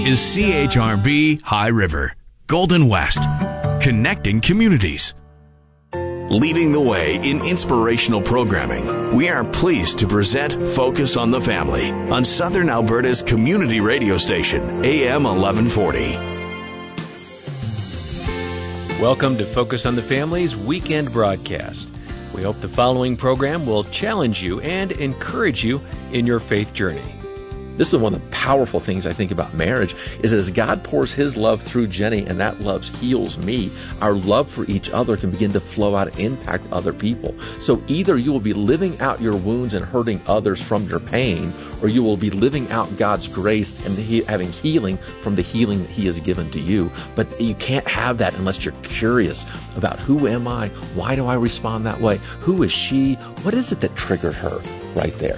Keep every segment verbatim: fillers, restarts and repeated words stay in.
is C H R B High River, Golden West, connecting communities. Leading the way in inspirational programming, we are pleased to present Focus on the Family on Southern Alberta's community radio station, A M eleven forty. Welcome to Focus on the Family's weekend broadcast. We hope the following program will challenge you and encourage you in your faith journey. This is one of the powerful things I think about marriage is that as God pours His love through Jenny and that love heals me, our love for each other can begin to flow out and impact other people. So either you will be living out your wounds and hurting others from your pain, or you will be living out God's grace and he, having healing from the healing that He has given to you. But you can't have that unless you're curious about who am I? Why do I respond that way? Who is she? What is it that triggered her right there?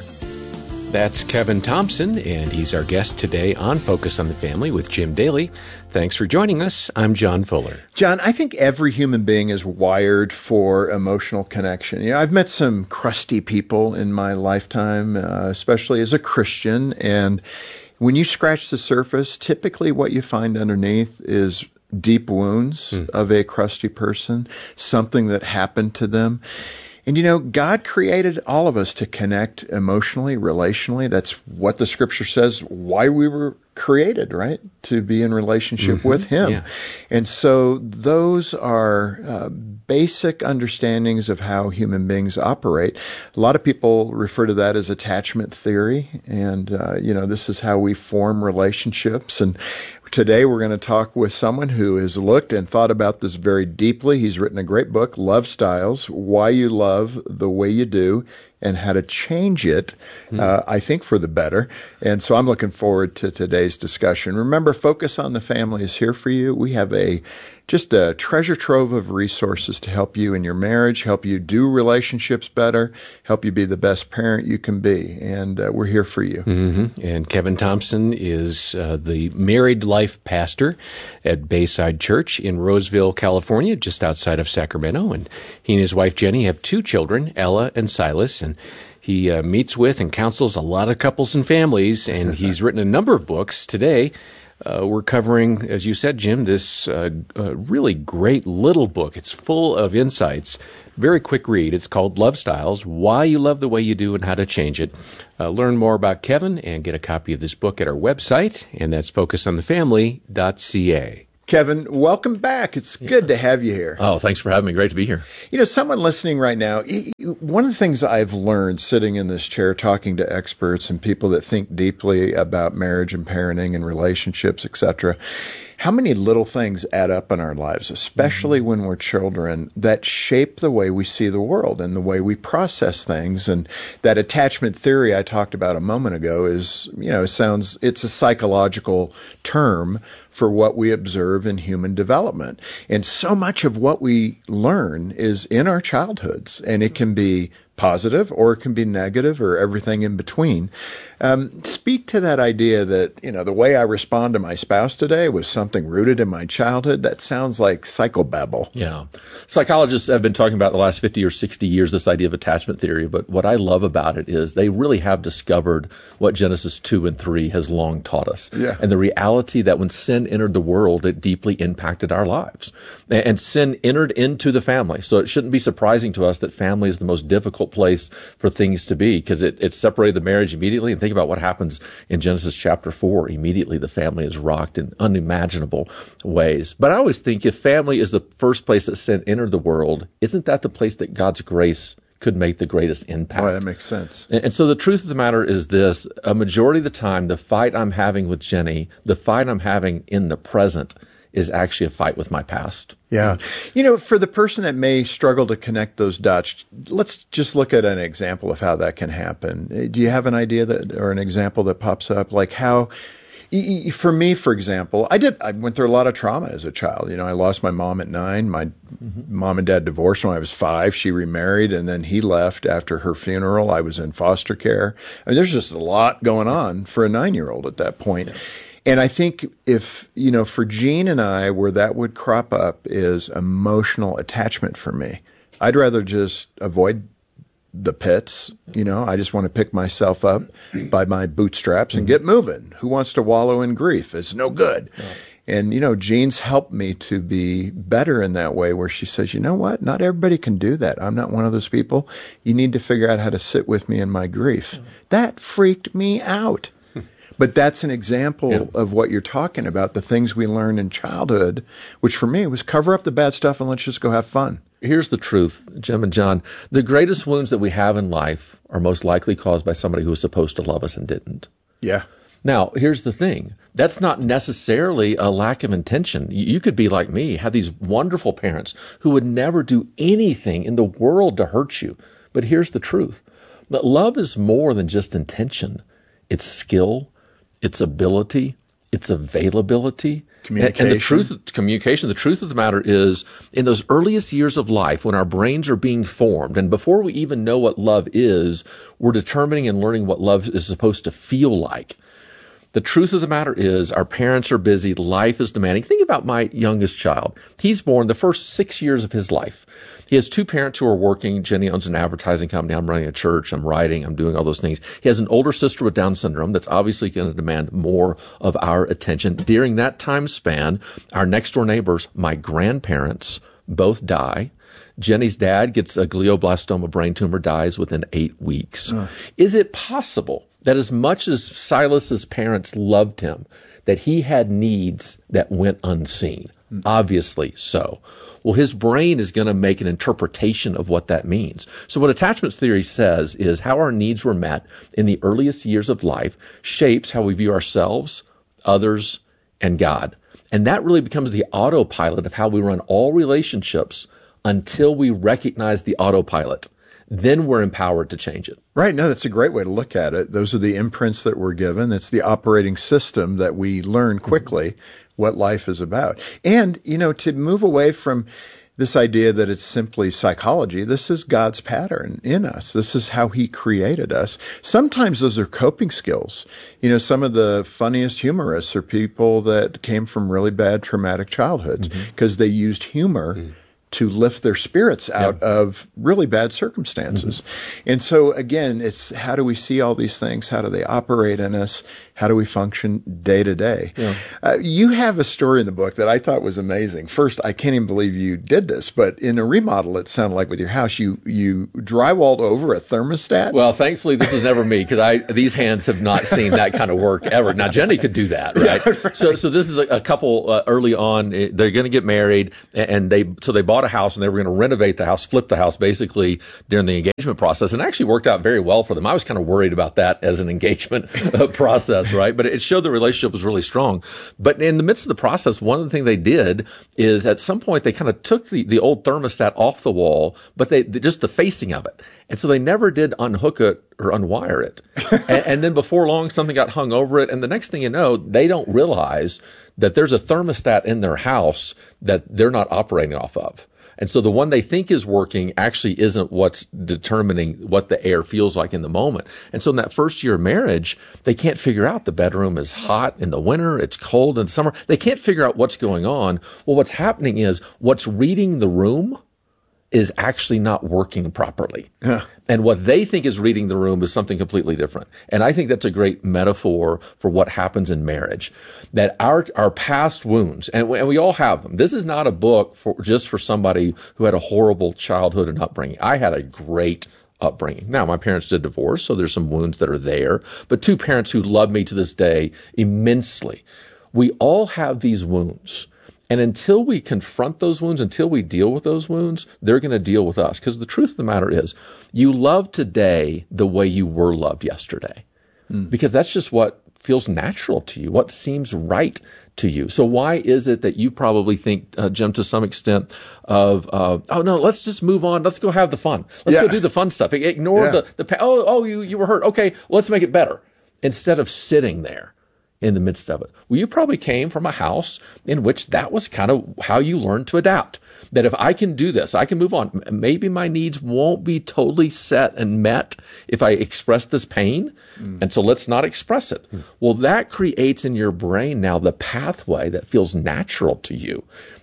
That's Kevin Thompson, and he's our guest today on Focus on the Family with Jim Daly. Thanks for joining us. I'm John Fuller. John, I think every human being is wired for emotional connection. You know, I've met some crusty people in my lifetime, uh, especially as a Christian, and when you scratch the surface, typically what you find underneath is deep wounds mm. of a crusty person, something that happened to them. And, you know, God created all of us to connect emotionally, relationally. That's what the Scripture says, why we were created, right? To be in relationship mm-hmm. with Him. Yeah. And so those are uh, basic understandings of how human beings operate. A lot of people refer to that as attachment theory. And, uh, you know, this is how we form relationships. And today we're going to talk with someone who has looked and thought about this very deeply. He's written a great book, Love Styles, Why You Love the Way You Do, and How to Change It, mm. uh, I think, for the better. And so I'm looking forward to today's discussion. Remember, Focus on the Family is here for you. We have a just a treasure trove of resources to help you in your marriage, help you do relationships better, help you be the best parent you can be. And uh, we're here for you. Mm-hmm. And Kevin Thompson is uh, the married life pastor at Bayside Church in Roseville, California, just outside of Sacramento. And he and his wife, Jenny, have two children, Ella and Silas. And he uh, meets with and counsels a lot of couples and families. And he's written a number of books. Today, Uh, we're covering, as you said, Jim, this uh, uh, really great little book. It's full of insights. Very quick read. It's called Love Styles, Why You Love the Way You Do and How to Change It. Uh, learn more about Kevin and get a copy of this book at our website, and that's focus on the family dot c a. Kevin, welcome back. It's good yeah. to have you here. Oh, thanks for having me. Great to be here. You know, someone listening right now, one of the things I've learned sitting in this chair talking to experts and people that think deeply about marriage and parenting and relationships, et cetera, how many little things add up in our lives, especially mm-hmm. when we're children, that shape the way we see the world and the way we process things. And that attachment theory I talked about a moment ago is, you know, it sounds, it's a psychological term for what we observe in human development. And so much of what we learn is in our childhoods, and it can be positive or it can be negative or everything in between. Um, speak to that idea that, you know, the way I respond to my spouse today was something rooted in my childhood. That sounds like psychobabble. Yeah. Psychologists have been talking about the last fifty or sixty years, this idea of attachment theory. But what I love about it is they really have discovered what Genesis two and three has long taught us. Yeah. And the reality that when sin entered the world, it deeply impacted our lives. And sin entered into the family. So it shouldn't be surprising to us that family is the most difficult place for things to be, because it, it separated the marriage immediately. And think about what happens in Genesis chapter four. Immediately the family is rocked in unimaginable ways. But I always think if family is the first place that sin entered the world, isn't that the place that God's grace could make the greatest impact? Boy, that makes sense. And, and so the truth of the matter is this: a majority of the time, the fight I'm having with Jenny, the fight I'm having in the present, is actually a fight with my past. Yeah. You know, for the person that may struggle to connect those dots, let's just look at an example of how that can happen. Do you have an idea that, or an example that pops up? Like how, for me, for example, I did, I went through a lot of trauma as a child. You know, I lost my mom at nine. My mm-hmm. mom and dad divorced when I was five. She remarried, and then he left after her funeral. I was in foster care. I mean, there's just a lot going on for a nine-year-old at that point. Yeah. And I think if, you know, for Jean and I, where that would crop up is emotional attachment for me. I'd rather just avoid the pits. You know, I just want to pick myself up by my bootstraps and get moving. Who wants to wallow in grief? It's no good. Right. And, you know, Jean's helped me to be better in that way, where she says, you know what? Not everybody can do that. I'm not one of those people. You need to figure out how to sit with me in my grief. Mm. That freaked me out. But that's an example yeah. of what you're talking about, the things we learn in childhood, which for me was cover up the bad stuff and let's just go have fun. Here's the truth, Jim and John. The greatest wounds that we have in life are most likely caused by somebody who was supposed to love us and didn't. Yeah. Now, here's the thing. That's not necessarily a lack of intention. You could be like me, have these wonderful parents who would never do anything in the world to hurt you. But here's the truth. That love is more than just intention. It's skill, it's ability, it's availability. Communication. And the truth, communication, the truth of the matter is, in those earliest years of life, when our brains are being formed, and before we even know what love is, we're determining and learning what love is supposed to feel like. The truth of the matter is, our parents are busy, life is demanding. Think about my youngest child. He's born the first six years of his life. He has two parents who are working. Jenny owns an advertising company. I'm running a church. I'm writing. I'm doing all those things. He has an older sister with Down syndrome that's obviously going to demand more of our attention. During that time span, our next door neighbors, my grandparents, both die. Jenny's dad gets a glioblastoma brain tumor, dies within eight weeks. Uh. Is it possible that as much as Silas's parents loved him, that he had needs that went unseen? Mm. Obviously so. Well, his brain is going to make an interpretation of what that means. So what attachment theory says is how our needs were met in the earliest years of life shapes how we view ourselves, others, and God. And that really becomes the autopilot of how we run all relationships until we recognize the autopilot. Then we're empowered to change it. Right. No, that's a great way to look at it. Those are the imprints that we're given. It's the operating system that we learn quickly mm-hmm. what life is about. And, you know, to move away from this idea that it's simply psychology, this is God's pattern in us. This is how he created us. Sometimes those are coping skills. You know, some of the funniest humorists are people that came from really bad traumatic childhoods because mm-hmm. they used humor mm-hmm. to lift their spirits out yeah. of really bad circumstances. Mm-hmm. And so, again, it's how do we see all these things? How do they operate in us? How do we function day to day? Yeah. Uh, you have a story in the book that I thought was amazing. First, I can't even believe you did this, but in a remodel, it sounded like with your house, you you drywalled over a thermostat. Well, thankfully, this is never me because I these hands have not seen that kind of work ever. Now, Jenny could do that, right? Yeah, right. So, so this is a, a couple uh, early on. They're going to get married, and they so they bought a house, and they were going to renovate the house, flip the house, basically during the engagement process, and it actually worked out very well for them. I was kind of worried about that as an engagement uh, process. Right. But it showed the relationship was really strong. But in the midst of the process, one of the things they did is at some point they kind of took the, the old thermostat off the wall, but they, just the facing of it. And so they never did unhook it or unwire it. and, and then before long, something got hung over it. And the next thing you know, they don't realize that there's a thermostat in their house that they're not operating off of. And so the one they think is working actually isn't what's determining what the air feels like in the moment. And so in that first year of marriage, they can't figure out the bedroom is hot in the winter, it's cold in the summer. They can't figure out what's going on. Well, what's happening is what's reading the room is actually not working properly. Yeah. And what they think is reading the room is something completely different. And I think that's a great metaphor for what happens in marriage. That our our past wounds, and we, and we all have them. This is not a book for just for somebody who had a horrible childhood and upbringing. I had a great upbringing. Now, my parents did divorce, so there's some wounds that are there. But two parents who love me to this day immensely. We all have these wounds. And until we confront those wounds, until we deal with those wounds, they're going to deal with us. Because the truth of the matter is, you love today the way you were loved yesterday. Mm. Because that's just what feels natural to you, what seems right to you. So why is it that you probably think, uh, Jim, to some extent of, uh, oh, no, let's just move on. Let's go have the fun. Let's yeah. go do the fun stuff. Ignore yeah. the, the, oh, oh, you, you were hurt. Okay, well, let's make it better. Instead of sitting there in the midst of it. Well, you probably came from a house in which that was kind of how you learned to adapt. That if I can do this, I can move on. Maybe my needs won't be totally set and met if I express this pain. Mm. And so let's not express it. Mm. Well, that creates in your brain now the pathway that feels natural to you.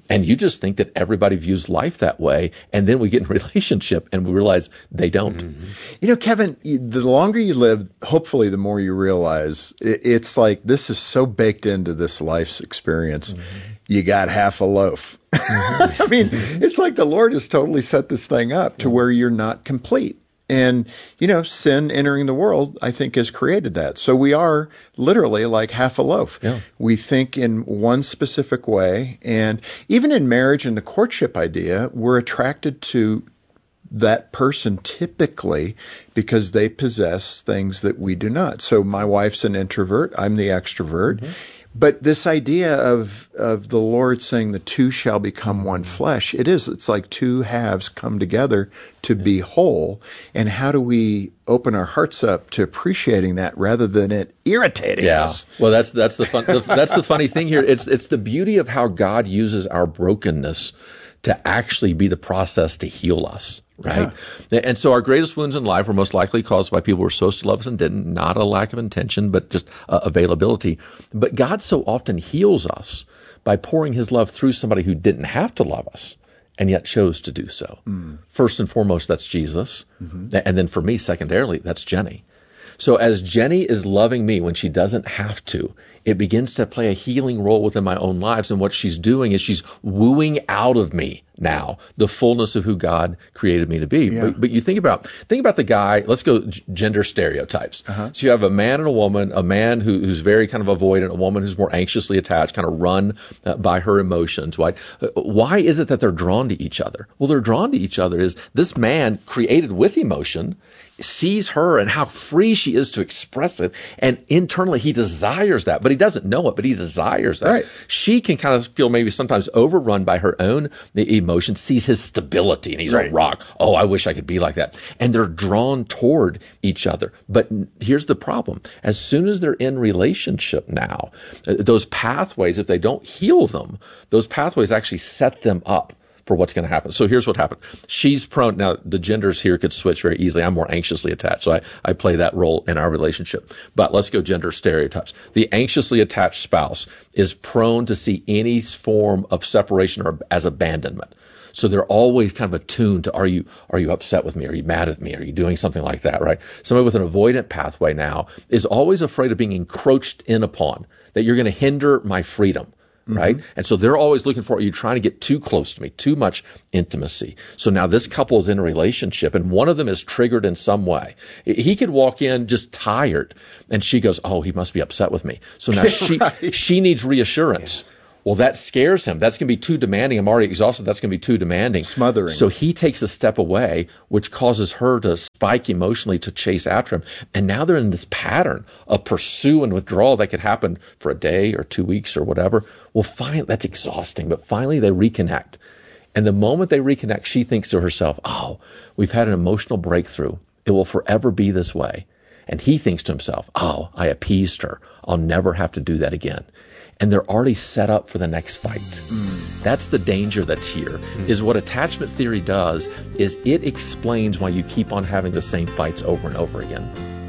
And you just think that everybody views life that way. And then we get in a relationship and we realize they don't. Mm-hmm. You know, Kevin, the longer you live, hopefully the more you realize it's like this is so baked into this life's experience. Mm-hmm. You got half a loaf. Mm-hmm. I mean, it's like the Lord has totally set this thing up to where you're not complete. And, you know, sin entering the world, I think, has created that. So we are literally like half a loaf. Yeah. We think in one specific way. And even in marriage and the courtship idea, we're attracted to that person typically because they possess things that we do not. So my wife's an introvert. I'm the extrovert. Mm-hmm. But this idea of of the Lord saying the two shall become one flesh, it is. It's like two halves come together to be whole. And how do we open our hearts up to appreciating that rather than it irritating yeah. us? Well, that's that's the fun. the, that's the funny thing here. It's it's the beauty of how God uses our brokenness to actually be the process to heal us. Right? Yeah. And so our greatest wounds in life were most likely caused by people who were supposed to love us and didn't, not a lack of intention, but just uh, availability. But God so often heals us by pouring his love through somebody who didn't have to love us and yet chose to do so. Mm. First and foremost, that's Jesus. Mm-hmm. And then for me, secondarily, that's Jenny. So as Jenny is loving me when she doesn't have to, it begins to play a healing role within my own lives. And what she's doing is she's wooing out of me now the fullness of who God created me to be. Yeah. But, but you think about think about the guy. Let's go g- gender stereotypes. Uh-huh. So you have a man and a woman, a man who, who's very kind of avoidant, a woman who's more anxiously attached, kind of run uh, by her emotions. Right? Uh, why is it that they're drawn to each other? Well, they're drawn to each other is this man created with emotion sees her and how free she is to express it. And internally, he desires that, but he doesn't know it, but he desires that. Right. She can kind of feel maybe sometimes overrun by her own emotion, sees his stability, and he's right. a rock. Oh, I wish I could be like that. And they're drawn toward each other. But here's the problem. As soon as they're in relationship now, those pathways, if they don't heal them, those pathways actually set them up for what's going to happen. So here's what happened. She's prone, now the genders here could switch very easily. I'm more anxiously attached, so I, I play that role in our relationship. But let's go gender stereotypes. The anxiously attached spouse is prone to see any form of separation or as abandonment. So they're always kind of attuned to, are you, are you upset with me? Are you mad at me? Are you doing something like that, right? Somebody with an avoidant pathway now is always afraid of being encroached in upon, that you're going to hinder my freedom. Right? Mm-hmm. And so they're always looking for, are you trying to get too close to me, too much intimacy? So now this couple is in a relationship and one of them is triggered in some way. He could walk in just tired and she goes, oh, he must be upset with me. So now she, right. she needs reassurance. Yeah. Well, that scares him. That's going to be too demanding. I'm already exhausted. That's going to be too demanding. Smothering. So he takes a step away, which causes her to spike emotionally to chase after him. And now they're in this pattern of pursue and withdrawal that could happen for a day or two weeks or whatever. Well, fine, that's exhausting. But finally they reconnect. And the moment they reconnect, she thinks to herself, oh, we've had an emotional breakthrough. It will forever be this way. And he thinks to himself, oh, I appeased her. I'll never have to do that again. And they're already set up for the next fight. Mm. That's the danger that's here, mm. is what attachment theory does is it explains why you keep on having the same fights over and over again.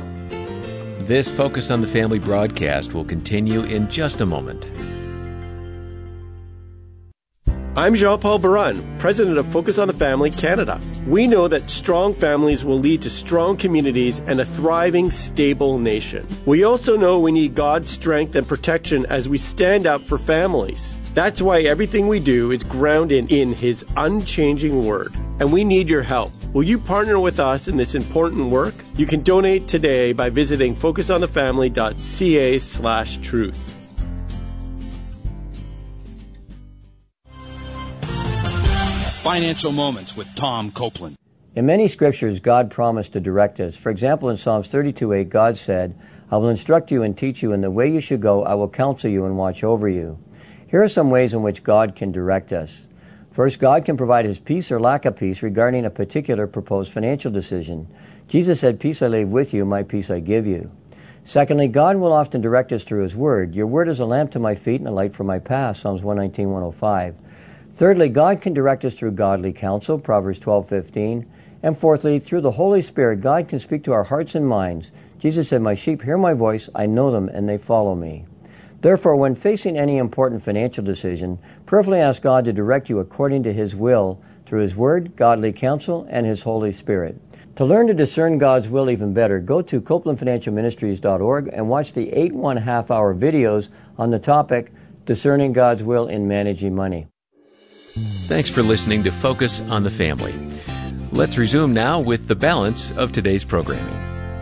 This Focus on the Family broadcast will continue in just a moment. I'm Jean-Paul Baran, president of Focus on the Family Canada. We know that strong families will lead to strong communities and a thriving, stable nation. We also know we need God's strength and protection as we stand up for families. That's why everything we do is grounded in His unchanging Word. And we need your help. Will you partner with us in this important work? You can donate today by visiting focusonthefamily.ca slash truth. Financial Moments with Tom Copeland. In many scriptures, God promised to direct us. For example, in Psalms thirty-two eight, God said, I will instruct you and teach you in the way you should go. I will counsel you and watch over you. Here are some ways in which God can direct us. First, God can provide His peace or lack of peace regarding a particular proposed financial decision. Jesus said, peace I leave with you, my peace I give you. Secondly, God will often direct us through His Word. Your Word is a lamp to my feet and a light for my path, Psalms one nineteen one oh five. Thirdly, God can direct us through godly counsel, Proverbs twelve fifteen. And fourthly, through the Holy Spirit, God can speak to our hearts and minds. Jesus said, my sheep hear my voice, I know them, and they follow me. Therefore, when facing any important financial decision, prayerfully ask God to direct you according to His will through His Word, godly counsel, and His Holy Spirit. To learn to discern God's will even better, go to Copeland Financial Ministries dot org and watch the eight one half hour videos on the topic, Discerning God's Will in Managing Money. Thanks for listening to Focus on the Family. Let's resume now with the balance of today's programming.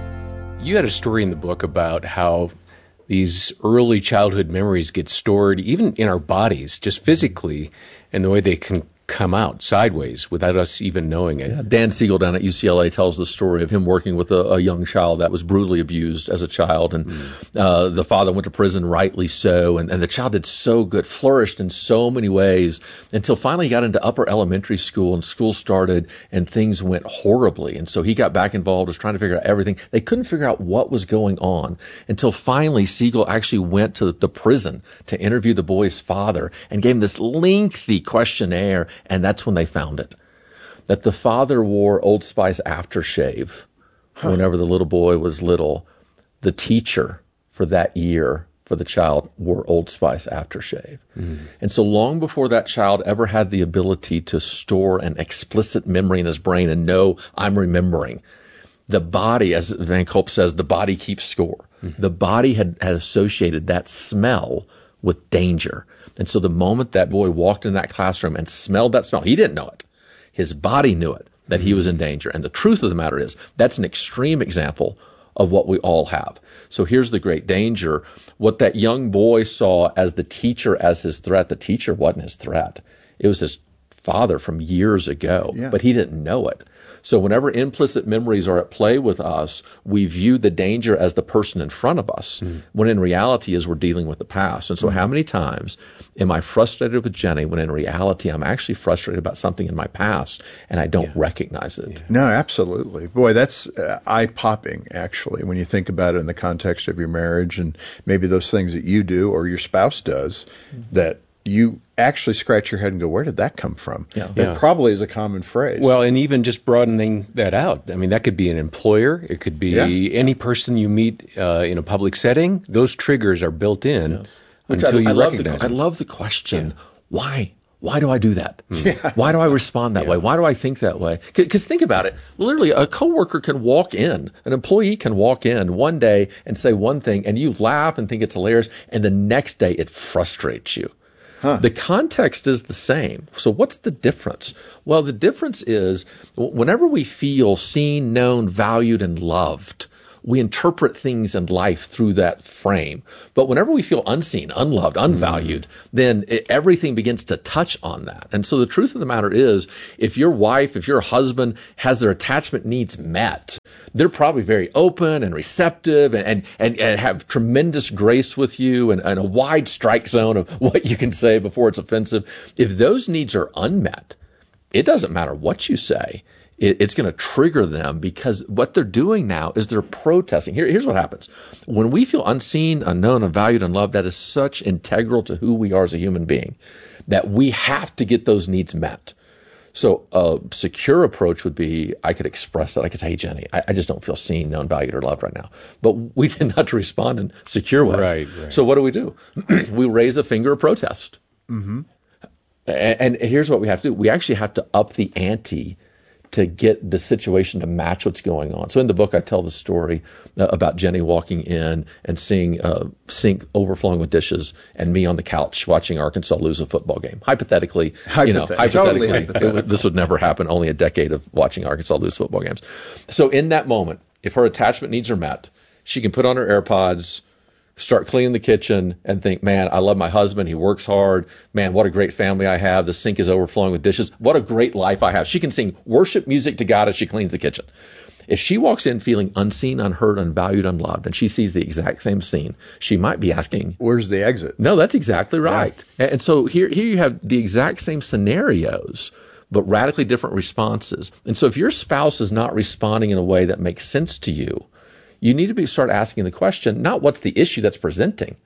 You had a story in the book about how these early childhood memories get stored even in our bodies, just physically, and the way they can come out sideways without us even knowing it. Yeah, Dan Siegel down at U C L A tells the story of him working with a, a young child that was brutally abused as a child, and mm. uh, the father went to prison, rightly so, and, and the child did so good, flourished in so many ways, until finally he got into upper elementary school, and school started, and things went horribly, and so he got back involved, was trying to figure out everything. They couldn't figure out what was going on, until finally Siegel actually went to the prison to interview the boy's father, and gave him this lengthy questionnaire. And that's when they found it, that the father wore Old Spice aftershave huh. whenever the little boy was little. The teacher for that year for the child wore Old Spice aftershave. Mm. And so long before that child ever had the ability to store an explicit memory in his brain and know, I'm remembering, the body, as Van Culp says, the body keeps score. Mm-hmm. The body had, had associated that smell with danger. And so the moment that boy walked in that classroom and smelled that smell, he didn't know it. His body knew it, that he was in danger. And the truth of the matter is, that's an extreme example of what we all have. So here's the great danger. What that young boy saw as the teacher as his threat, the teacher wasn't his threat. It was his father from years ago, yeah. but he didn't know it. So whenever implicit memories are at play with us, we view the danger as the person in front of us, mm. when in reality is we're dealing with the past. And so mm. how many times am I frustrated with Jenny when in reality I'm actually frustrated about something in my past and I don't yeah. recognize it? Yeah. No, absolutely. Boy, that's uh, eye-popping, actually, when you think about it in the context of your marriage and maybe those things that you do or your spouse does mm. that you actually scratch your head and go, where did that come from? Yeah. That yeah. probably is a common phrase. Well, and even just broadening that out. I mean, that could be an employer. It could be yeah. any person you meet uh, in a public setting. Those triggers are built in yes. until I, you I recognize the, them. I love the question, yeah. why? Why do I do that? Yeah. Why do I respond that yeah. way? Why do I think that way? Because think about it. Literally, a coworker can walk in, an employee can walk in one day and say one thing, and you laugh and think it's hilarious, and the next day it frustrates you. Huh. The context is the same. So what's the difference? Well, the difference is whenever we feel seen, known, valued, and loved, we interpret things in life through that frame. But whenever we feel unseen, unloved, unvalued, mm. then it, everything begins to touch on that. And so the truth of the matter is, if your wife, if your husband has their attachment needs met, they're probably very open and receptive and, and, and, and have tremendous grace with you and, and a wide strike zone of what you can say before it's offensive. If those needs are unmet, it doesn't matter what you say. It's going to trigger them because what they're doing now is they're protesting. Here, here's what happens. When we feel unseen, unknown, unvalued, unloved, that is such integral to who we are as a human being that we have to get those needs met. So a secure approach would be, I could express that. I could say, hey, Jenny, I, I just don't feel seen, known, valued, or loved right now. But we tend not to respond in secure ways. Right, right. So what do we do? We raise a finger of protest. Mm-hmm. And, and here's what we have to do. We actually have to up the ante to get the situation to match what's going on. So in the book, I tell the story uh, about Jenny walking in and seeing a sink overflowing with dishes and me on the couch watching Arkansas lose a football game. Hypothetically, you know, hypothetically, totally hypothetical. It, this would never happen, only a decade of watching Arkansas lose football games. So in that moment, if her attachment needs are met, she can put on her AirPods, start cleaning the kitchen and think, man, I love my husband. He works hard. Man, what a great family I have. The sink is overflowing with dishes. What a great life I have. She can sing worship music to God as she cleans the kitchen. If she walks in feeling unseen, unheard, unvalued, unloved, and she sees the exact same scene, she might be asking, where's the exit? No, that's exactly right. Yeah. And so here, here you have the exact same scenarios, but radically different responses. And so if your spouse is not responding in a way that makes sense to you, you need to be start asking the question, not what's the issue that's presenting.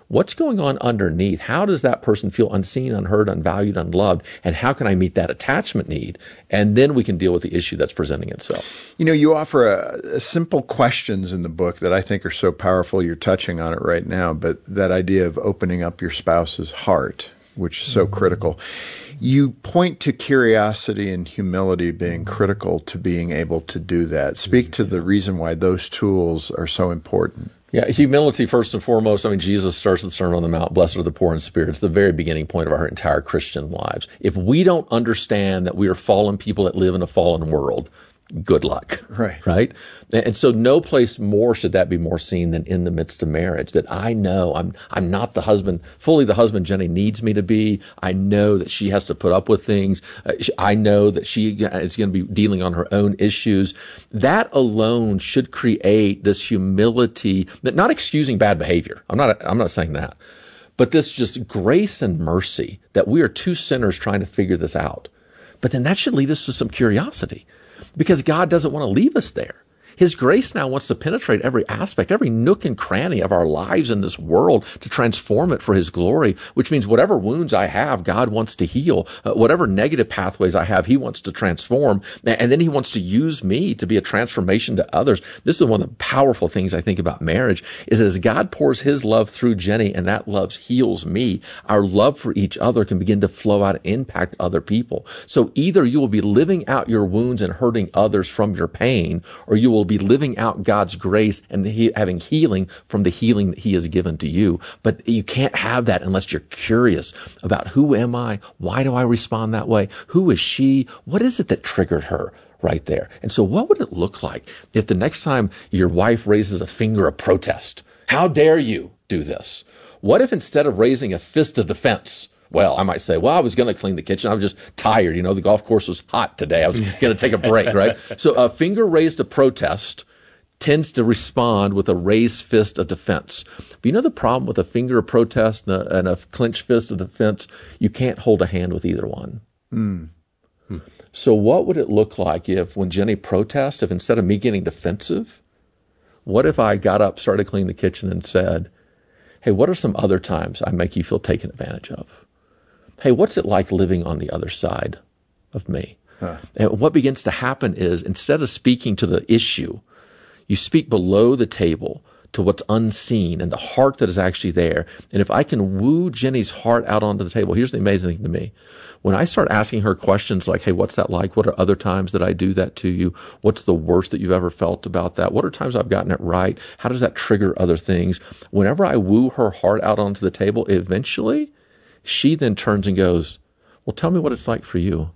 what's going on underneath? How does that person feel unseen, unheard, unvalued, unloved? And how can I meet that attachment need? And then we can deal with the issue that's presenting itself. You know, you offer a, a simple questions in the book that I think are so powerful. You're touching on it right now, but that idea of opening up your spouse's heart, which is so mm-hmm. critical. You point to curiosity and humility being critical to being able to do that. Speak to the reason why those tools are so important. Yeah, humility first and foremost. I mean, Jesus starts the Sermon on the Mount, blessed are the poor in spirit. It's the very beginning point of our entire Christian lives. If we don't understand that we are fallen people that live in a fallen world, good luck. Right. Right? And so no place more should that be more seen than in the midst of marriage, that I know I'm I'm not the husband, fully the husband Jenny needs me to be. I know that she has to put up with things. Uh, I know that she is going to be dealing on her own issues. That alone should create this humility, that not excusing bad behavior. I'm not I'm not saying that. But this just grace and mercy that we are two sinners trying to figure this out. But then that should lead us to some curiosity, because God doesn't want to leave us there. His grace now wants to penetrate every aspect, every nook and cranny of our lives in this world to transform it for His glory, which means whatever wounds I have, God wants to heal. Uh, whatever negative pathways I have, He wants to transform. And then He wants to use me to be a transformation to others. This is one of the powerful things I think about marriage, is that as God pours His love through Jenny and that love heals me, our love for each other can begin to flow out and impact other people. So either you will be living out your wounds and hurting others from your pain, or you will be living out God's grace and he, having healing from the healing that He has given to you. But you can't have that unless you're curious about, who am I? Why do I respond that way? Who is she? What is it that triggered her right there? And so what would it look like if the next time your wife raises a finger of protest? How dare you do this? What if instead of raising a fist of defense, well, I might say, well, I was going to clean the kitchen. I was just tired. You know, the golf course was hot today. I was going to take a break, right? So a finger raised to protest tends to respond with a raised fist of defense. But you know the problem with a finger of protest and a, and a clenched fist of defense? You can't hold a hand with either one. Mm. Hmm. So what would it look like if, when Jenny protests, if instead of me getting defensive, what if I got up, started cleaning the kitchen and said, hey, what are some other times I make you feel taken advantage of? Hey, what's it like living on the other side of me? Huh. And what begins to happen is, instead of speaking to the issue, you speak below the table to what's unseen and the heart that is actually there. And if I can woo Jenny's heart out onto the table, here's the amazing thing to me. When I start asking her questions like, hey, what's that like? What are other times that I do that to you? What's the worst that you've ever felt about that? What are times I've gotten it right? How does that trigger other things? Whenever I woo her heart out onto the table, eventually she then turns and goes, well, tell me what it's like for you.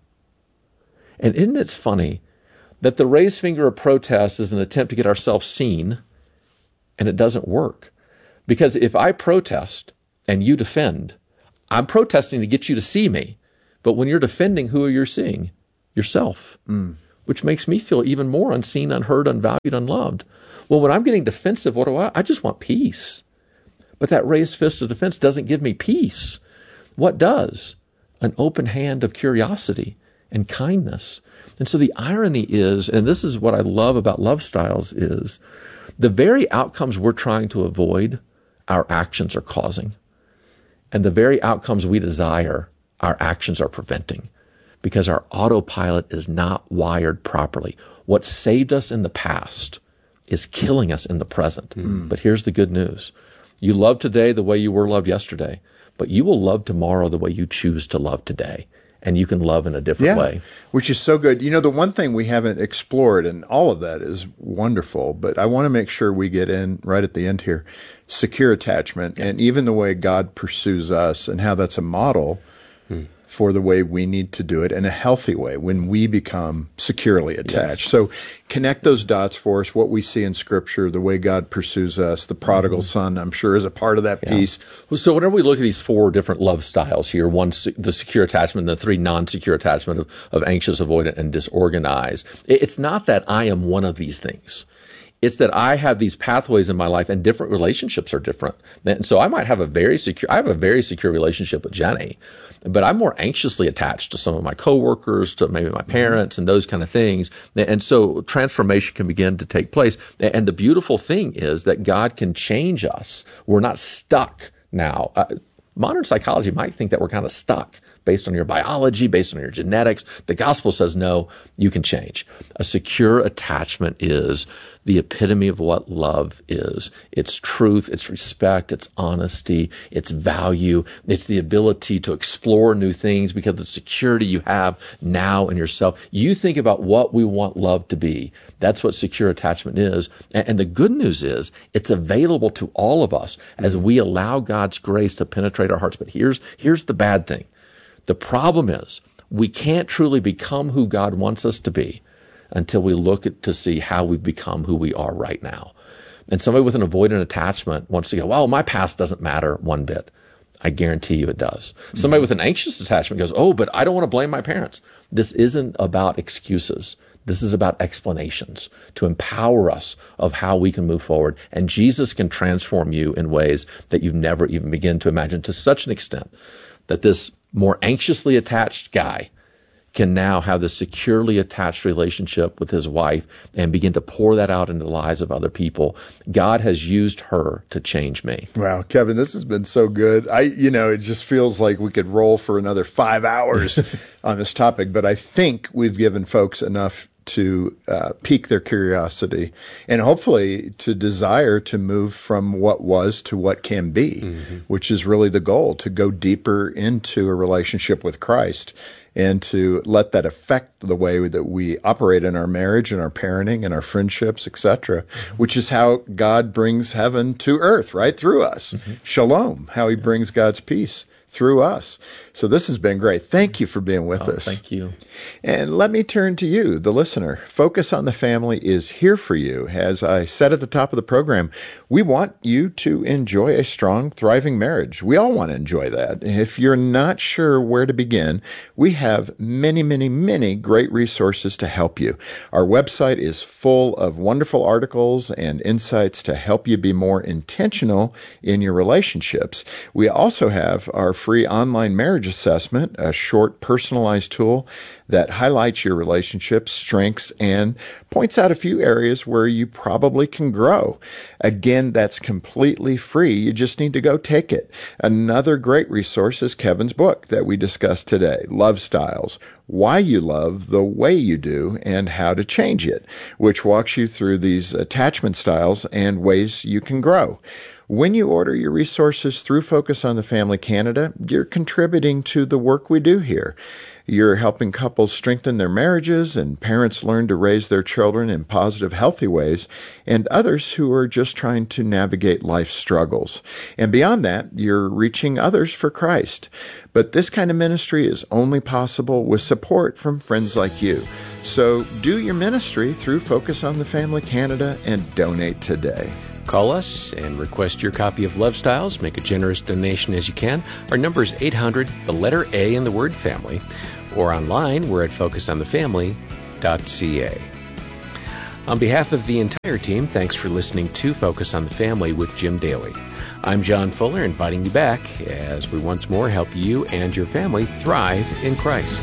And isn't it funny that the raised finger of protest is an attempt to get ourselves seen, and it doesn't work? Because if I protest and you defend, I'm protesting to get you to see me. But when you're defending, who are you seeing? Yourself, mm. which makes me feel even more unseen, unheard, unvalued, unloved. Well, when I'm getting defensive, what do I? I just want peace. But that raised fist of defense doesn't give me peace. What does? An open hand of curiosity and kindness. And so the irony is, and this is what I love about Love Styles, is the very outcomes we're trying to avoid, our actions are causing. And the very outcomes we desire, our actions are preventing, because our autopilot is not wired properly. What saved us in the past is killing us in the present. Mm. But here's the good news. You love today the way you were loved yesterday, but you will love tomorrow the way you choose to love today. And you can love in a different yeah, way. Which is so good. You know, the one thing we haven't explored, and all of that is wonderful, but I want to make sure we get in right at the end here, secure attachment, yeah. and even the way God pursues us and how that's a model hmm. for the way we need to do it in a healthy way when we become securely attached. Yes. So connect those dots for us, what we see in Scripture, the way God pursues us. The prodigal mm-hmm. son, I'm sure, is a part of that yeah. piece. Well, so whenever we look at these four different love styles here, one, the secure attachment, the three non-secure attachment of, of anxious, avoidant, and disorganized, it's not that I am one of these things. It's that I have these pathways in my life, and different relationships are different. And so I might have a very secure, I have a very secure relationship with Jenny, but I'm more anxiously attached to some of my coworkers, to maybe my parents, and those kind of things. And so transformation can begin to take place. And the beautiful thing is that God can change us. We're not stuck now. Uh, modern psychology might think that we're kind of stuck based on your biology, based on your genetics. The gospel says, no, you can change. A secure attachment is the epitome of what love is. It's truth, it's respect, it's honesty, it's value, it's the ability to explore new things because of the security you have now in yourself. You think about what we want love to be. That's what secure attachment is. And the good news is it's available to all of us as we allow God's grace to penetrate our hearts. But here's, here's the bad thing. The problem is we can't truly become who God wants us to be until we look at to see how we've become who we are right now. And somebody with an avoidant attachment wants to go, well, my past doesn't matter one bit. I guarantee you it does. Mm-hmm. Somebody with an anxious attachment goes, oh, but I don't want to blame my parents. This isn't about excuses. This is about explanations to empower us of how we can move forward. And Jesus can transform you in ways that you've never even begun to imagine, to such an extent that this more anxiously attached guy can now have this securely attached relationship with his wife and begin to pour that out into the lives of other people. God has used her to change me. Wow, Kevin, this has been so good. I, you know, it just feels like we could roll for another five hours on this topic, but I think we've given folks enough to uh, pique their curiosity and hopefully to desire to move from what was to what can be, mm-hmm. which is really the goal, to go deeper into a relationship with Christ and to let that affect the way that we operate in our marriage and our parenting and our friendships, et cetera, mm-hmm. which is how God brings heaven to earth, right, through us. Mm-hmm. Shalom, how he brings God's peace through us. So this has been great. Thank you for being with oh, us. Thank you. And let me turn to you, the listener. Focus on the Family is here for you. As I said at the top of the program, we want you to enjoy a strong, thriving marriage. We all want to enjoy that. If you're not sure where to begin, we have many, many, many great resources to help you. Our website is full of wonderful articles and insights to help you be more intentional in your relationships. We also have our free online marriage assessment, a short personalized tool that highlights your relationship's strengths and points out a few areas where you probably can grow. Again, that's completely free. You just need to go take it. Another great resource is Kevin's book that we discussed today, Love Styles: Why You Love the Way You Do and How to Change It, which walks you through these attachment styles and ways you can grow. When you order your resources through Focus on the Family Canada, you're contributing to the work we do here. You're helping couples strengthen their marriages and parents learn to raise their children in positive, healthy ways, and others who are just trying to navigate life's struggles. And beyond that, you're reaching others for Christ. But this kind of ministry is only possible with support from friends like you. So do your ministry through Focus on the Family Canada and donate today. Call us and request your copy of Love Styles. Make a generous donation as you can. Our number is eight hundred, the letter A in the word family. Or online, we're at focus on the family dot c a. On behalf of the entire team, thanks for listening to Focus on the Family with Jim Daly. I'm John Fuller, inviting you back as we once more help you and your family thrive in Christ.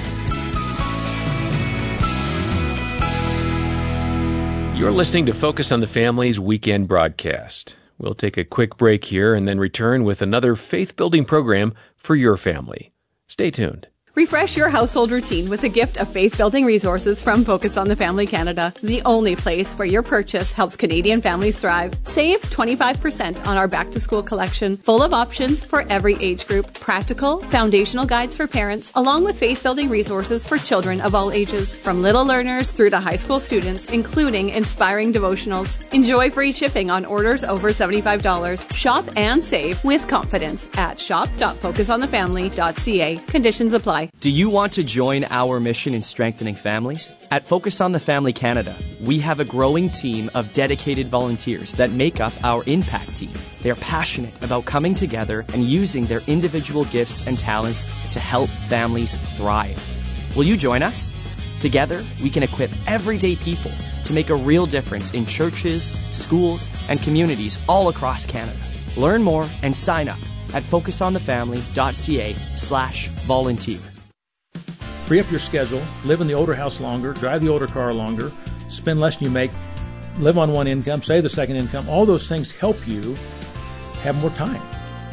You're listening to Focus on the Family's weekend broadcast. We'll take a quick break here and then return with another faith-building program for your family. Stay tuned. Refresh your household routine with a gift of faith-building resources from Focus on the Family Canada, the only place where your purchase helps Canadian families thrive. Save twenty-five percent on our back-to-school collection, full of options for every age group, practical, foundational guides for parents, along with faith-building resources for children of all ages, from little learners through to high school students, including inspiring devotionals. Enjoy free shipping on orders over seventy-five dollars. Shop and save with confidence at shop dot focus on the family dot c a. Conditions apply. Do you want to join our mission in strengthening families? At Focus on the Family Canada, we have a growing team of dedicated volunteers that make up our impact team. They are passionate about coming together and using their individual gifts and talents to help families thrive. Will you join us? Together, we can equip everyday people to make a real difference in churches, schools, and communities all across Canada. Learn more and sign up at focus on the family dot c a slash volunteer. Free up your schedule, live in the older house longer, drive the older car longer, spend less than you make, live on one income, save the second income. All those things help you have more time.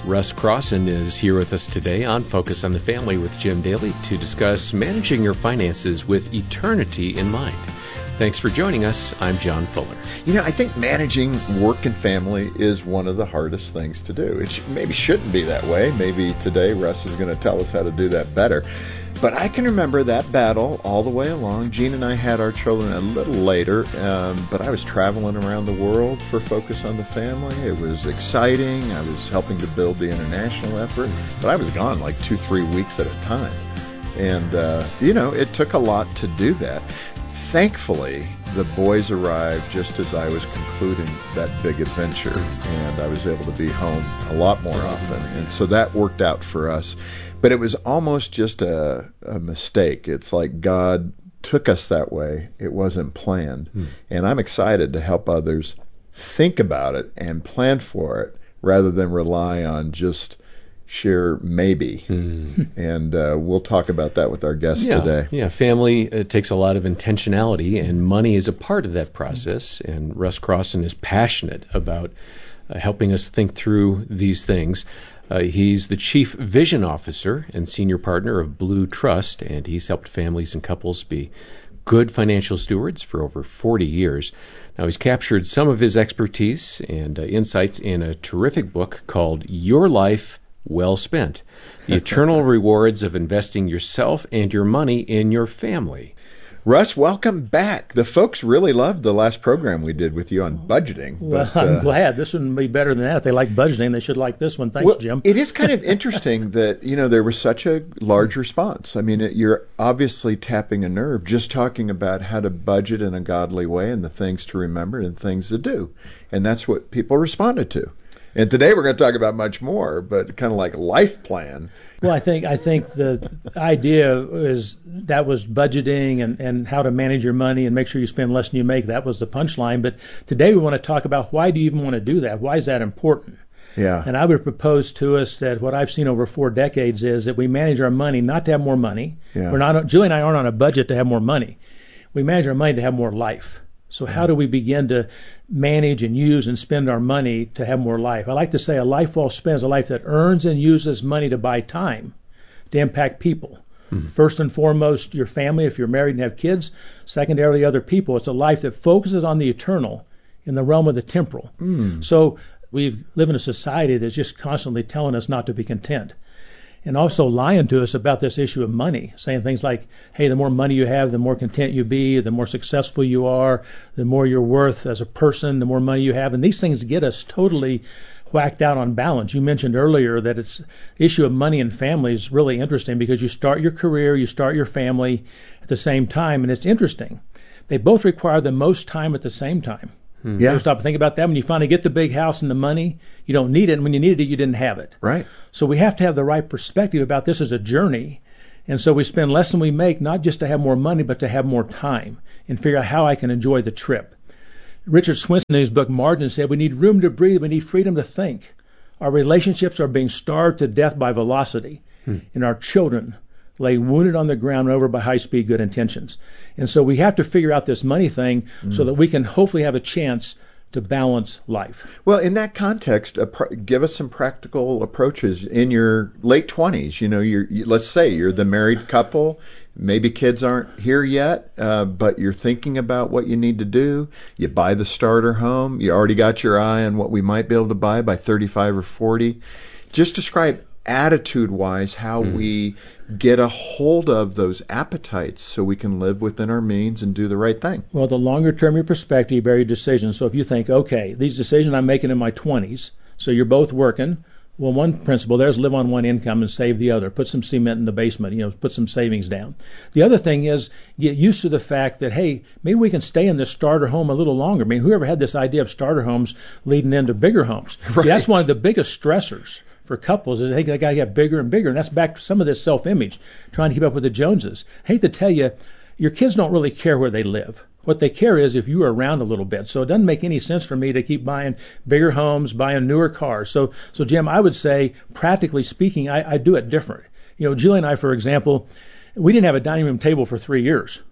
Russ Crossan is here with us today on Focus on the Family with Jim Daly to discuss managing your finances with eternity in mind. Thanks for joining us. I'm John Fuller. You know, I think managing work and family is one of the hardest things to do. It sh- maybe shouldn't be that way. Maybe today Russ is going to tell us how to do that better. But I can remember that battle all the way along. Jean and I had our children a little later, um, but I was traveling around the world for Focus on the Family. It was exciting. I was helping to build the international effort, but I was gone like two, three weeks at a time. And, uh, you know, it took a lot to do that. Thankfully, the boys arrived just as I was concluding that big adventure, and I was able to be home a lot more often. And so that worked out for us. But it was almost just a, a mistake. It's like God took us that way. It wasn't planned. Hmm. And I'm excited to help others think about it and plan for it rather than rely on just sheer maybe. Hmm. And uh, we'll talk about that with our guest yeah, today. Yeah, family uh, takes a lot of intentionality, and money is a part of that process. And Russ Crossan is passionate about uh, helping us think through these things. Uh, he's the Chief Vision Officer and Senior Partner of Blue Trust, and he's helped families and couples be good financial stewards for over forty years. Now, he's captured some of his expertise and uh, insights in a terrific book called Your Life Well Spent, The Eternal Rewards of Investing Yourself and Your Money in Your Family. Russ, welcome back. The folks really loved the last program we did with you on budgeting. Well, but, I'm uh, glad. This wouldn't be better than that. If they like budgeting, they should like this one. Thanks, well, Jim. It is kind of interesting that, you know, there was such a large response. I mean, it, you're obviously tapping a nerve just talking about how to budget in a godly way and the things to remember and things to do. And that's what people responded to. And today we're going to talk about much more, but kind of like a life plan. Well, I think I think the idea is that was budgeting and, and how to manage your money and make sure you spend less than you make. That was the punchline. But today we want to talk about why do you even want to do that? Why is that important? Yeah. And I would propose to us that what I've seen over four decades is that we manage our money not to have more money. Yeah. We're not. Julie and I aren't on a budget to have more money. We manage our money to have more life. So how do we begin to manage and use and spend our money to have more life? I like to say a life well spent is a life that earns and uses money to buy time, to impact people. Mm-hmm. First and foremost, your family, if you're married and have kids. Secondarily, other people. It's a life that focuses on the eternal in the realm of the temporal. Mm. So we live in a society that's just constantly telling us not to be content. And also lying to us about this issue of money, saying things like, hey, the more money you have, the more content you be, the more successful you are, the more you're worth as a person, the more money you have. And these things get us totally whacked out on balance. You mentioned earlier that it's issue of money and family is really interesting because you start your career, you start your family at the same time, and it's interesting. They both require the most time at the same time. Hmm. Yeah. You stop and think about that. When you finally get the big house and the money, you don't need it. And when you needed it, you didn't have it. Right. So we have to have the right perspective about this as a journey. And so we spend less than we make, not just to have more money, but to have more time and figure out how I can enjoy the trip. Richard Swenson in his book Margin said, we need room to breathe. We need freedom to think. Our relationships are being starved to death by velocity. Hmm. And our children lay wounded on the ground over by high-speed good intentions. And so we have to figure out this money thing mm. so that we can hopefully have a chance to balance life. Well, in that context, uh, pr- give us some practical approaches in your late twenties. You know, you're, you, let's say you're the married couple. Maybe kids aren't here yet, uh, but you're thinking about what you need to do. You buy the starter home. You already got your eye on what we might be able to buy by thirty-five or forty. Just describe attitude-wise how mm. we get a hold of those appetites so we can live within our means and do the right thing. Well, the longer term your perspective, you bear your decisions. So if you think, okay, these decisions I'm making in my twenties, so you're both working. Well, one principle there is live on one income and save the other. Put some cement in the basement, you know, put some savings down. The other thing is get used to the fact that, hey, maybe we can stay in this starter home a little longer. I mean, whoever had this idea of starter homes leading into bigger homes? Right. See, that's one of the biggest stressors for couples is they think they got to get bigger and bigger. And that's back to some of this self-image, trying to keep up with the Joneses. I hate to tell you, your kids don't really care where they live. What they care is if you're around a little bit. So it doesn't make any sense for me to keep buying bigger homes, buying newer cars. So, so Jim, I would say, practically speaking, I, I do it different. You know, Julie and I, for example, we didn't have a dining room table for three years.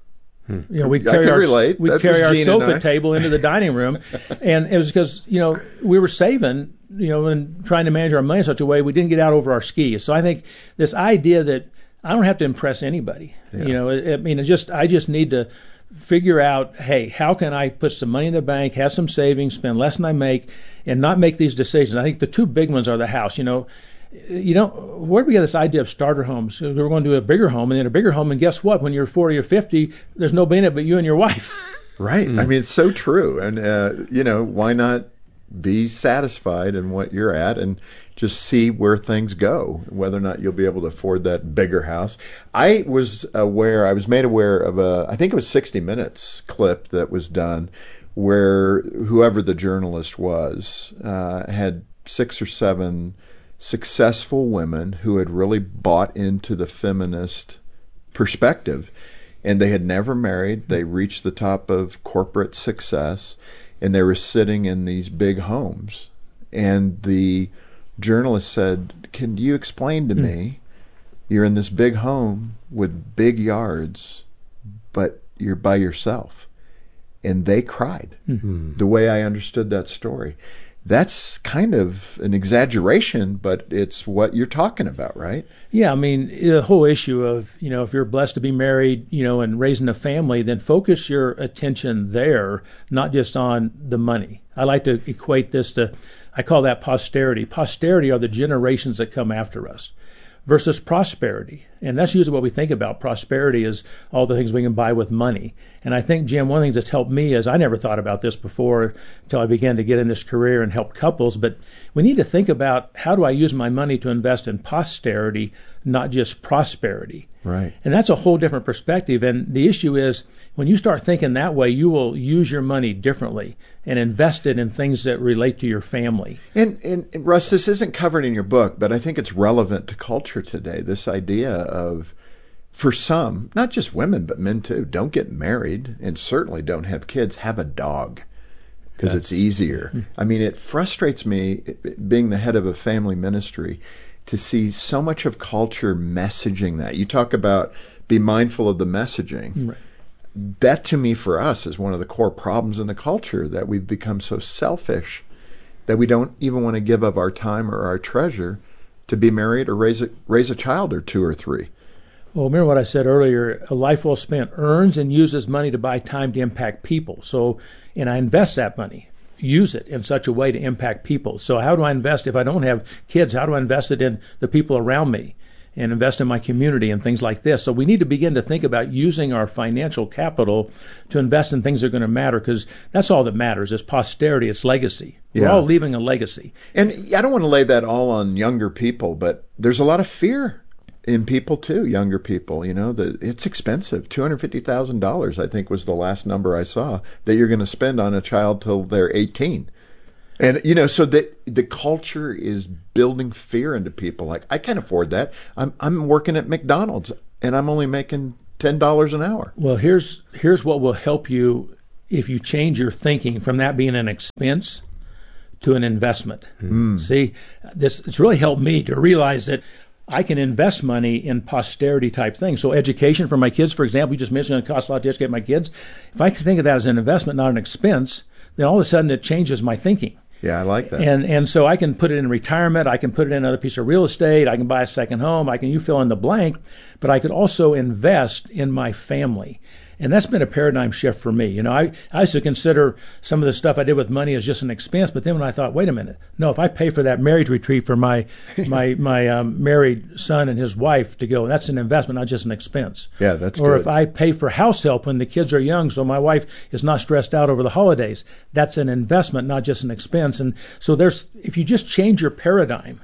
You know, we'd I carry can our relate. we'd That carry was our Gene and I. sofa table into the dining room, and it was because you know we were saving, you know, and trying to manage our money in such a way we didn't get out over our skis. So I think this idea that I don't have to impress anybody, Yeah. you know, I, I mean, it just I just need to figure out, hey, how can I put some money in the bank, have some savings, spend less than I make, and not make these decisions. I think the two big ones are the house, you know. You know, where do we get this idea of starter homes? We're going to do a bigger home and then a bigger home, and guess what? When you're forty or fifty, there's nobody in it but you and your wife. Right. Mm. I mean, it's so true. And, uh, you know, why not be satisfied in what you're at and just see where things go, whether or not you'll be able to afford that bigger house. I was aware, I was made aware of a, I think it was sixty minutes clip that was done where whoever the journalist was uh, had six or seven successful women who had really bought into the feminist perspective, and they had never married. They reached the top of corporate success, and they were sitting in these big homes. And the journalist said, "Can you explain to me, you're in this big home with big yards, but you're by yourself?" And they cried. Mm-hmm. The way I understood that story. That's kind of an exaggeration, but it's what you're talking about, right? Yeah, I mean, the whole issue of, you know, if you're blessed to be married, you know, and raising a family, then focus your attention there, not just on the money. I like to equate this to, I call that posterity. Posterity are the generations that come after us versus prosperity. And that's usually what we think about. Prosperity is all the things we can buy with money. And I think, Jim, one of the things that's helped me is I never thought about this before until I began to get in this career and help couples, but we need to think about how do I use my money to invest in posterity, not just prosperity. Right. And that's a whole different perspective. And the issue is when you start thinking that way, you will use your money differently and invest it in things that relate to your family. And, and, and Russ, this isn't covered in your book, but I think it's relevant to culture today, this idea of, for some, not just women, but men too, don't get married and certainly don't have kids, have a dog because it's easier. I mean, it frustrates me, being the head of a family ministry, to see so much of culture messaging that. You talk about be mindful of the messaging. Right. That, to me, for us, is one of the core problems in the culture, that we've become so selfish that we don't even want to give up our time or our treasure to be married or raise a, raise a child or two or three. Well, remember what I said earlier, a life well spent earns and uses money to buy time to impact people. So, and I invest that money, use it in such a way to impact people. So how do I invest if I don't have kids? How do I invest it in the people around me and invest in my community and things like this? So we need to begin to think about using our financial capital to invest in things that are going to matter, because that's all that matters is posterity, it's legacy. We're Yeah. all leaving a legacy. And I don't want to lay that all on younger people, but there's a lot of fear in people too, younger people. You know, that it's expensive. two hundred fifty thousand dollars, I think, was the last number I saw, that you're going to spend on a child till they're eighteen. And, you know, so that the culture is building fear into people. Like, I can't afford that. I'm I'm working at McDonald's and I'm only making ten dollars an hour. Well, here's here's what will help you if you change your thinking from that being an expense to an investment. Mm. See, this it's really helped me to realize that I can invest money in posterity type things. So education for my kids, for example, you just mentioned it costs a lot to educate my kids. If I can think of that as an investment, not an expense, then all of a sudden it changes my thinking. Yeah, I like that. And and so I can put it in retirement. I can put it in another piece of real estate. I can buy a second home. I can, you fill in the blank. But I could also invest in my family. And that's been a paradigm shift for me. You know, I, I used to consider some of the stuff I did with money as just an expense. But then when I thought, wait a minute, no, if I pay for that marriage retreat for my my my um, married son and his wife to go, that's an investment, not just an expense. Yeah, that's or good. if I pay for house help when the kids are young so my wife is not stressed out over the holidays, that's an investment, not just an expense. And so there's, if you just change your paradigm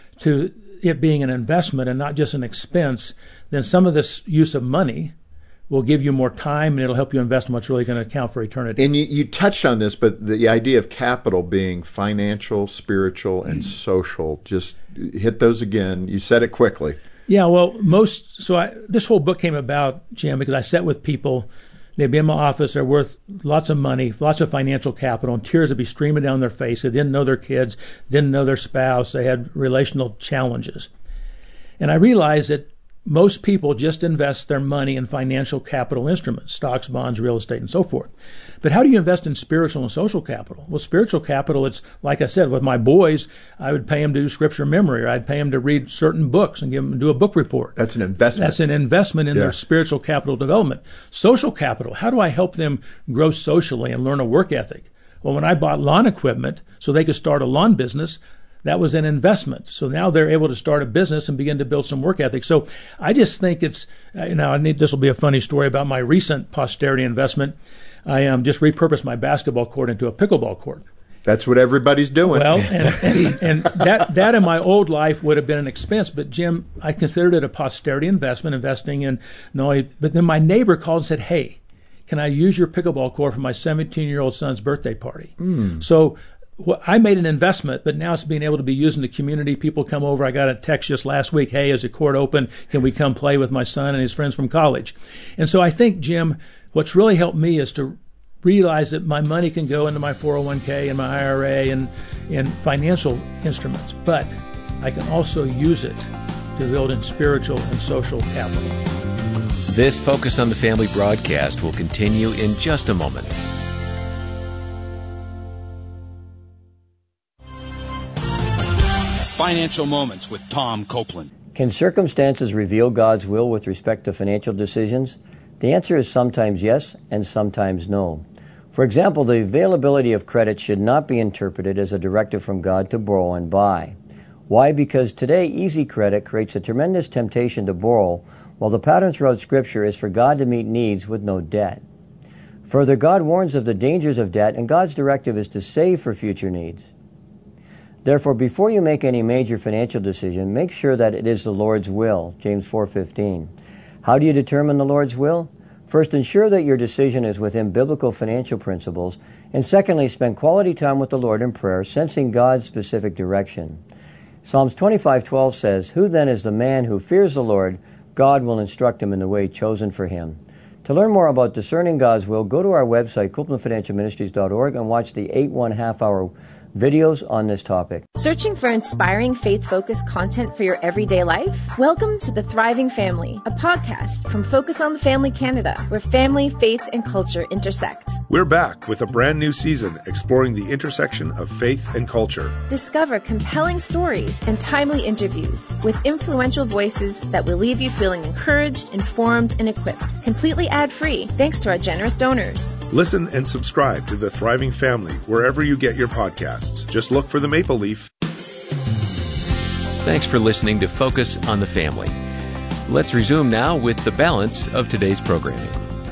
to it being an investment and not just an expense, then some of this use of money will give you more time and it'll help you invest in what's really going to account for eternity. And you, you touched on this, but the idea of capital being financial, spiritual, and social, just hit those again. You said it quickly. Yeah, well, most, so I, this whole book came about, Jim, because I sat with people, they'd be in my office, they're worth lots of money, lots of financial capital, and tears would be streaming down their face. They didn't know their kids, didn't know their spouse, they had relational challenges. And I realized that most people just invest their money in financial capital instruments, stocks, bonds, real estate, and so forth. But how do you invest in spiritual and social capital? Well, spiritual capital, it's like I said, with my boys, I would pay them to do scripture memory, or I'd pay them to read certain books and give them do a book report. That's an investment. That's an investment in yeah. their spiritual capital development. Social capital, how do I help them grow socially and learn a work ethic? Well, when I bought lawn equipment so they could start a lawn business, that was an investment. So now they're able to start a business and begin to build some work ethic. So I just think it's, uh, you know, I need, this will be a funny story about my recent posterity investment. I um, just repurposed my basketball court into a pickleball court. That's what everybody's doing. Well, and, and, and that, that in my old life would have been an expense. But Jim, I considered it a posterity investment, investing in, no, but then my neighbor called and said, hey, can I use your pickleball court for my seventeen-year-old son's birthday party? Mm. So well, I made an investment, but now it's being able to be used in the community. People come over. I got a text just last week, hey, is the court open? Can we come play with my son and his friends from college? And so I think, Jim, what's really helped me is to realize that my money can go into my four oh one k and my I R A and, and financial instruments, but I can also use it to build in spiritual and social capital. This Focus on the Family broadcast will continue in just a moment. Financial Moments with Tom Copeland. Can circumstances reveal God's will with respect to financial decisions? The answer is sometimes yes and sometimes no. For example, the availability of credit should not be interpreted as a directive from God to borrow and buy. Why? Because today easy credit creates a tremendous temptation to borrow, while the pattern throughout Scripture is for God to meet needs with no debt. Further, God warns of the dangers of debt, and God's directive is to save for future needs. Therefore, before you make any major financial decision, make sure that it is the Lord's will, James four fifteen. How do you determine the Lord's will? First, ensure that your decision is within biblical financial principles, and secondly, spend quality time with the Lord in prayer, sensing God's specific direction. Psalms twenty-five twelve says, "Who then is the man who fears the Lord? God will instruct him in the way chosen for him." To learn more about discerning God's will, go to our website, copeland financial ministries dot org, and watch the eight one-half-hour videos on this topic. Searching for inspiring faith-focused content for your everyday life? Welcome to The Thriving Family, a podcast from Focus on the Family Canada, where family, faith, and culture intersect. We're back with a brand new season exploring the intersection of faith and culture. Discover compelling stories and timely interviews with influential voices that will leave you feeling encouraged, informed, and equipped, completely ad-free, thanks to our generous donors. Listen and subscribe to The Thriving Family wherever you get your podcasts. Just look for the maple leaf. Thanks for listening to Focus on the Family. Let's resume now with the balance of today's programming.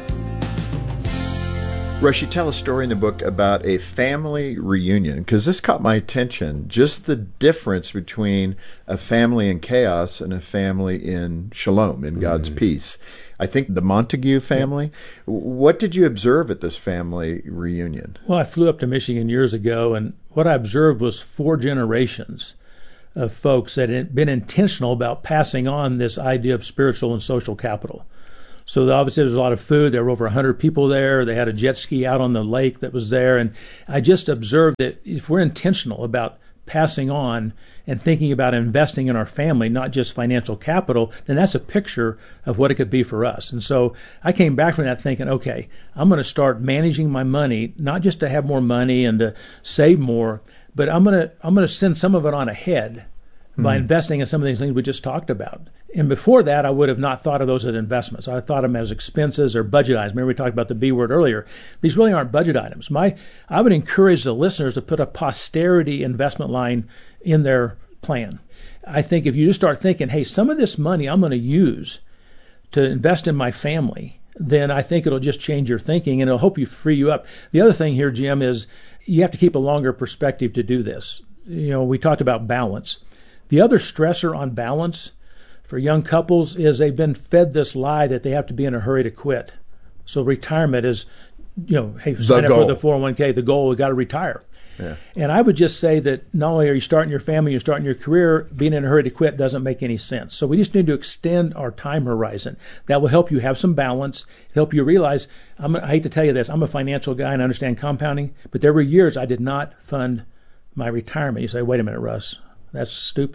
Rush, you tell a story in the book about a family reunion, because this caught my attention, just the difference between a family in chaos and a family in shalom, in God's mm. peace. I think the Montague family. Yeah. What did you observe at this family reunion? Well, I flew up to Michigan years ago, and what I observed was four generations of folks that had been intentional about passing on this idea of spiritual and social capital. So obviously there was a lot of food. There were over one hundred people there. They had a jet ski out on the lake that was there. And I just observed that if we're intentional about passing on and thinking about investing in our family, not just financial capital, then that's a picture of what it could be for us. And so I came back from that thinking, okay, I'm going to start managing my money, not just to have more money and to save more, but I'm going to I'm going to send some of it on ahead by mm. investing in some of these things we just talked about. And before that, I would have not thought of those as investments. I thought of them as expenses or budget items. Remember we talked about the B word earlier. These really aren't budget items. My, I would encourage the listeners to put a posterity investment line in their plan. I think if you just start thinking, hey, some of this money I'm going to use to invest in my family, then I think it'll just change your thinking and it'll help you free you up. The other thing here, Jim, is you have to keep a longer perspective to do this. You know, we talked about balance. The other stressor on balance for young couples is they've been fed this lie that they have to be in a hurry to quit. So retirement is, you know, hey, sign up for the four oh one k, the goal, we got to retire. Yeah. And I would just say that not only are you starting your family, you're starting your career, being in a hurry to quit doesn't make any sense. So we just need to extend our time horizon. That will help you have some balance, help you realize, I'm, I hate to tell you this, I'm a financial guy and I understand compounding, but there were years I did not fund my retirement. You say, wait a minute, Russ, that's stupid.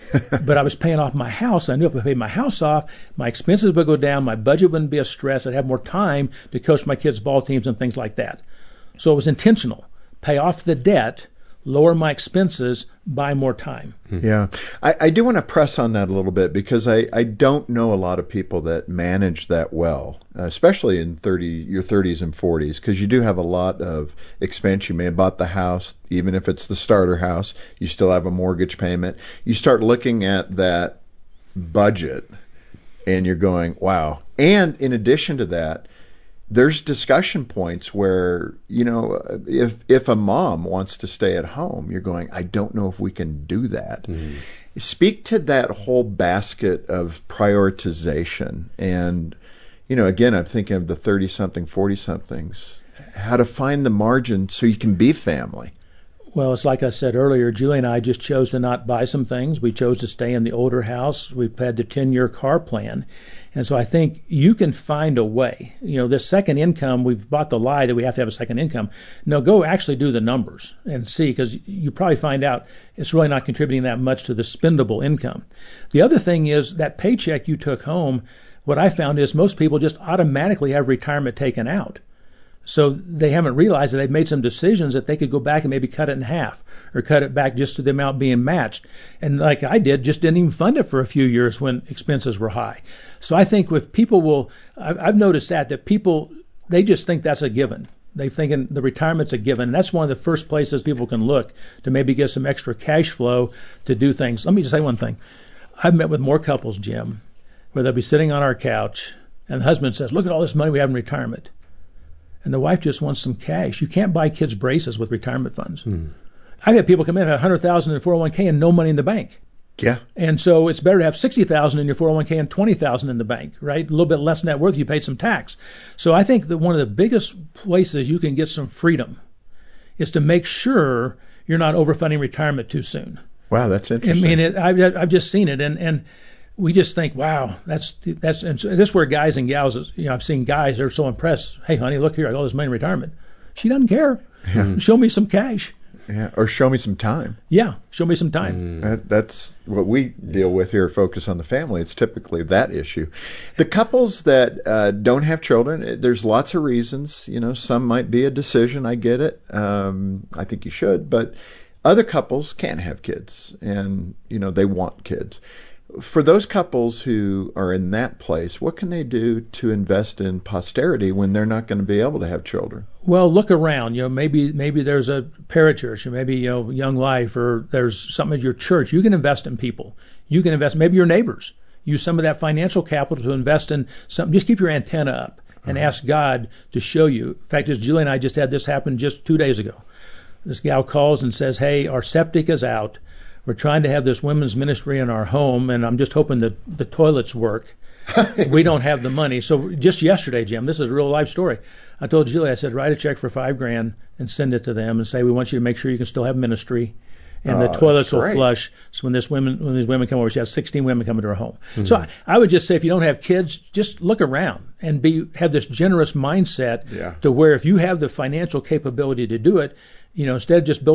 But I was paying off my house. I knew if I paid my house off, my expenses would go down, my budget wouldn't be a stress, I'd have more time to coach my kids' ball teams and things like that. So it was intentional. Pay off the debt, lower my expenses, buy more time. Yeah. I, I do want to press on that a little bit because I, I don't know a lot of people that manage that well, uh, especially in thirty your thirties and forties, because you do have a lot of expense. You may have bought the house, even if it's the starter house, you still have a mortgage payment. You start looking at that budget and you're going, wow. And in addition to that, there's discussion points where, you know, if if a mom wants to stay at home, you're going, I don't know if we can do that. Mm-hmm. Speak to that whole basket of prioritization. And, you know, again, I'm thinking of the thirty-something, forty-somethings, how to find the margin so you can be family. Well, it's like I said earlier, Julie and I just chose to not buy some things. We chose to stay in the older house. We've had the ten-year car plan. And so I think you can find a way. You know, this second income, we've bought the lie that we have to have a second income. No, go actually do the numbers and see, because you probably find out it's really not contributing that much to the spendable income. The other thing is that paycheck you took home, what I found is most people just automatically have retirement taken out. So they haven't realized that they've made some decisions that they could go back and maybe cut it in half or cut it back just to the amount being matched. And like I did, just didn't even fund it for a few years when expenses were high. So I think if people will, I've noticed that, that people, they just think that's a given. They think the retirement's a given. And that's one of the first places people can look to maybe get some extra cash flow to do things. Let me just say one thing. I've met with more couples, Jim, where they'll be sitting on our couch and the husband says, look at all this money we have in retirement. And the wife just wants some cash. You can't buy kids braces with retirement funds. Hmm. I've had people come in and have one hundred thousand dollars in four oh one k and no money in the bank. Yeah. And so it's better to have sixty thousand dollars in your four oh one k and twenty thousand dollars in the bank, right? A little bit less net worth, you paid some tax. So I think that one of the biggest places you can get some freedom is to make sure you're not overfunding retirement too soon. Wow, that's interesting. I mean, it, I've, I've just seen it. And, and we just think, wow, that's, that's, and so this is where guys and gals, you know, I've seen guys, they're so impressed. Hey, honey, look here, I got all this money in retirement. She doesn't care. Yeah. Show me some cash. Yeah, or show me some time. Yeah, show me some time. Mm. That, that's what we deal with here at Focus on the Family. It's typically that issue. The couples that uh, don't have children, there's lots of reasons. You know, some might be a decision. I get it. Um, I think you should. But other couples can't have kids, and, you know, they want kids. For those couples who are in that place, what can they do to invest in posterity when they're not going to be able to have children? Well, look around. You know, maybe maybe there's a parachurch, or maybe, you know, Young Life, or there's something at your church. You can invest in people. You can invest, maybe your neighbors. Use some of that financial capital to invest in something. Just keep your antenna up and uh-huh. ask God to show you. In fact, as Julie and I just had this happen just two days ago. This gal calls and says, hey, our septic is out. We're trying to have this women's ministry in our home, and I'm just hoping that the toilets work. We don't have the money. So just yesterday, Jim, this is a real life story. I told Julie, I said, write a check for five grand and send it to them and say, we want you to make sure you can still have ministry, and oh, the toilets will flush. So when this women, when these women come over, she has sixteen women coming to her home. Mm-hmm. So I, I would just say, if you don't have kids, just look around and be have this generous mindset yeah. to where if you have the financial capability to do it, you know, instead of just building